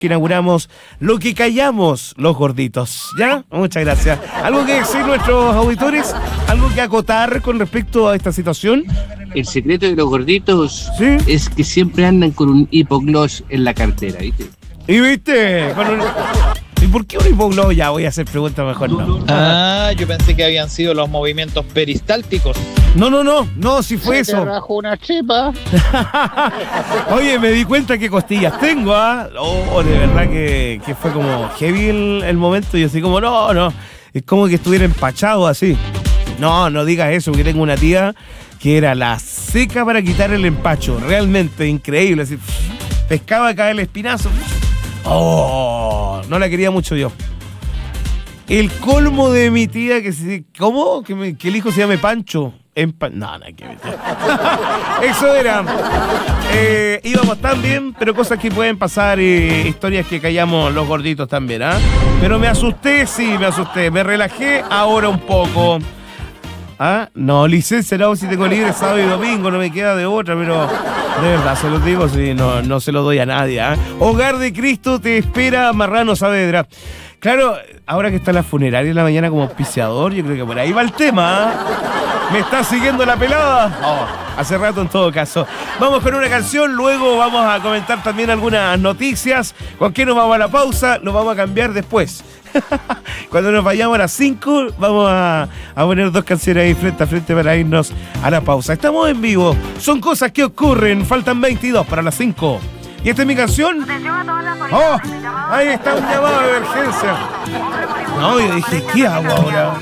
que inauguramos lo que callamos los gorditos. ¿Ya? Muchas gracias. ¿Algo que decir nuestros auditores? ¿Algo que acotar con respecto a esta situación? El secreto de los gorditos ¿Sí? es que siempre andan con un hipogloss en la cartera, ¿viste? ¿Y viste? ¿Y por qué un hipogloss? Ya voy a hacer preguntas mejor, no. Yo pensé que habían sido los movimientos peristálticos. No, si fue eso. Trajo una chepa. Oye, me di cuenta qué costillas tengo, ¿ah? De verdad que fue como heavy el momento. Y así como, no. Es como que estuviera empachado así. No digas eso, que tengo una tía que era la seca para quitar el empacho. Realmente increíble. Así, pescaba acá el espinazo. No la quería mucho yo. El colmo de mi tía ¿cómo? Que el hijo se llame Pancho. Nada que ver. Eso era. Íbamos tan bien, pero cosas que pueden pasar, historias que callamos los gorditos también, ¿ah? Pero me asusté. Me relajé ahora un poco. ¿Ah? No, licencia no, si tengo libre sábado y domingo, no me queda de otra, pero de verdad se los digo, si no se lo doy a nadie. ¿Ah? Hogar de Cristo te espera, Marrano Saavedra. Claro, ahora que está la funeraria en la mañana como auspiciador, yo creo que por ahí va el tema. ¿Me está siguiendo la pelada? Hace rato en todo caso. Vamos con una canción, luego vamos a comentar también algunas noticias. ¿Con qué nos vamos a la pausa? Nos vamos a cambiar después. Cuando nos vayamos a las 5, vamos a poner 2 canciones ahí frente a frente para irnos a la pausa. Estamos en vivo, son cosas que ocurren, faltan 22 para las 5. ¿Y esta es mi canción? Ahí está un llamado de emergencia. No, yo dije, ¿qué hago ahora?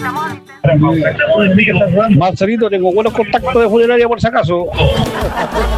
Marcelito, tengo buenos contactos de funeraria por si acaso.